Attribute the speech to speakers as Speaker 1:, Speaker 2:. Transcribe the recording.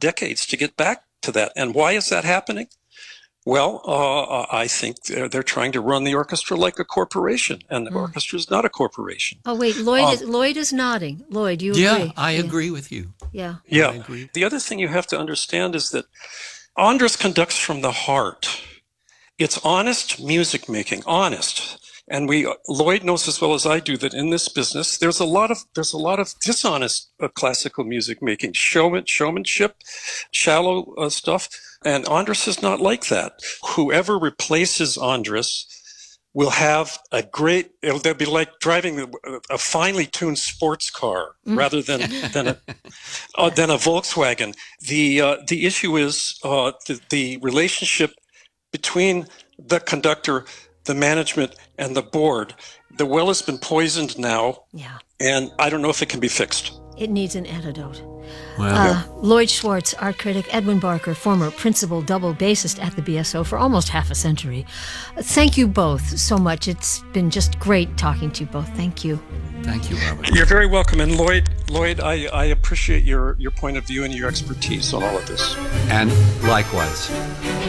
Speaker 1: decades to get back to that. And why is that happening? Well, I think they're trying to run the orchestra like a corporation, and the orchestra is not a corporation.
Speaker 2: Oh, wait, Lloyd is nodding. Lloyd, you agree?
Speaker 3: Yeah, I agree with you.
Speaker 2: Yeah.
Speaker 1: Yeah.
Speaker 3: I agree.
Speaker 1: The other thing you have to understand is that Andras conducts from the heart. It's honest music making, honest. And Lloyd knows as well as I do that in this business, there's a lot of dishonest classical music making, showmanship, shallow stuff. And Andras is not like that. Whoever replaces Andras will have they'll be like driving a finely tuned sports car rather than a Volkswagen. The issue is the relationship between the conductor, the management, and the board. The well has been poisoned now, and I don't know if it can be fixed.
Speaker 2: It needs an antidote.
Speaker 3: Well,
Speaker 2: Lloyd Schwartz, art critic, Edwin Barker, former principal double bassist at the BSO for almost half a century. Thank you both so much. It's been just great talking to you both. Thank you.
Speaker 3: thank you, Robert.
Speaker 1: You're very welcome. And Lloyd, I appreciate your point of view and your expertise on all of this.
Speaker 3: And likewise.